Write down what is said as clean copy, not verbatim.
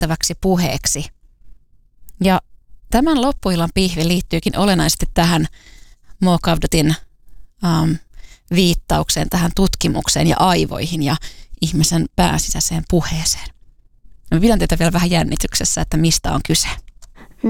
ymmärrettäväksi puheeksi. Ja tämän loppuillan pihvi liittyykin olennaisesti tähän Mo Gawdatin viittaukseen, tähän tutkimukseen ja aivoihin ja ihmisen pääsisäiseen puheeseen. Mä pidän teitä vielä vähän jännityksessä, että mistä on kyse.